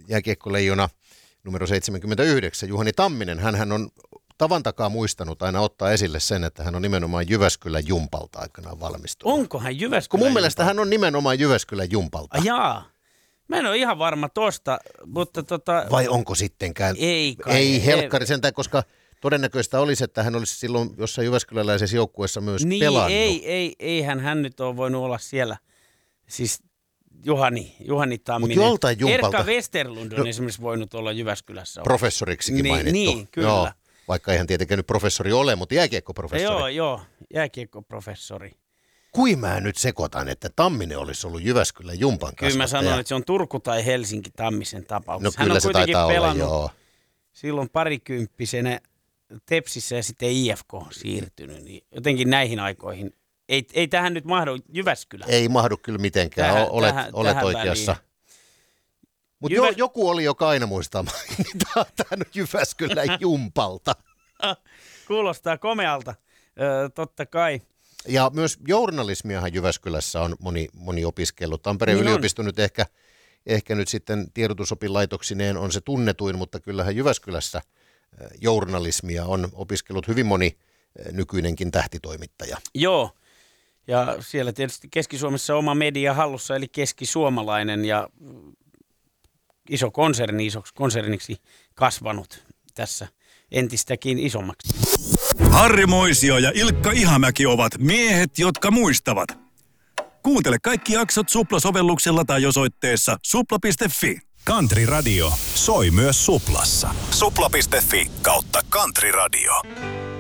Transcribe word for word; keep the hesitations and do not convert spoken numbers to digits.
jääkiekkoleijona numero seitsemänkymmentäyhdeksän, Juhani Tamminen. Hänhän on tavan takaa muistanut aina ottaa esille sen, että hän on nimenomaan Jyväskylän Jumpalta aikanaan valmistunut. Onko hän Jyväskylän Kun mun Jumpalta? mielestä hän on nimenomaan Jyväskylän Jumpalta. Ah, jaa. Mä en ole ihan varma tosta, mutta tota... Vai onko sittenkään? Ei kai. Ei helkkari sentään, koska todennäköistä olisi, että hän olisi silloin jossain jyväskyläläisessä joukkueessa myös niin, pelannut. ei, ei, eihän hän nyt ole voinut olla siellä. Siis Juhani, Juhani Tamminen. Mut joltain Jumpalta. Erkka Westerlund on no, esimerkiksi voinut olla Jyväskylässä. Professoriksikin niin, mainittu. Niin, kyllä. Joo, vaikka eihän tietenkään nyt professori ole, mutta jääkiekkoprofessori. Joo, joo, jääkiekkoprofessori. Kui mä nyt sekoitan, että Tamminen olisi ollut Jyväskylän Jumpan kasvattaja? Kyllä mä sanon, että se on Turku tai Helsinki Tammisen tapauksessa. No kyllä hän on se kuitenkin taitaa pelannut olla, joo. silloin parikymppisenä Tepsissä ja sitten I F K siirtynyt. Niin jotenkin näihin aikoihin. Ei, ei tähän nyt mahdu Jyväskylä. Ei mahdu kyllä mitenkään, tähän, olet, tähän, olet tähän oikeassa. Mutta Jyvä... jo, joku oli joka aina muistaa mainita tämän Jyväskylän Jumpalta. Kuulostaa komealta, öö, totta kai. Ja myös journalismiahan Jyväskylässä on moni, moni opiskellut. Tampereen niin yliopisto on. nyt ehkä, ehkä nyt sitten tiedotusopilaitoksineen on se tunnetuin, mutta kyllähän Jyväskylässä journalismia on opiskellut hyvin moni nykyinenkin tähtitoimittaja. Joo, ja siellä tietysti Keski-Suomessa oma media hallussa, eli keskisuomalainen ja iso konserni, isoksi konserniksi kasvanut tässä entistäkin isommaksi. Harri Moisio ja Ilkka Ihamäki ovat miehet, jotka muistavat. Kuuntele kaikki jaksot Supla-sovelluksella tai osoitteessa supla piste fi. Country Radio soi myös Suplassa. supla piste fi kautta Country Radio.